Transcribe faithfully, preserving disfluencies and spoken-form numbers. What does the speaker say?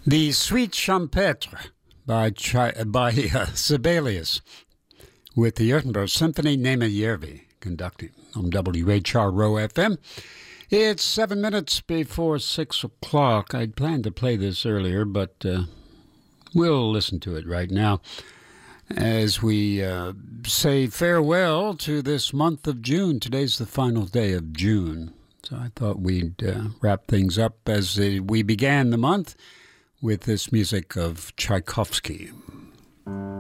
The Suite Champêtre by, Ch- by uh, Sibelius with the Edinburgh Symphony, Nema Järvi conducting on W H R O F M. It's seven minutes before six o'clock. I'd planned to play this earlier, but uh, we'll listen to it right now as we uh, say farewell to this month of June. Today's the final day of June, so I thought we'd uh, wrap things up as uh, we began the month with this music of Tchaikovsky.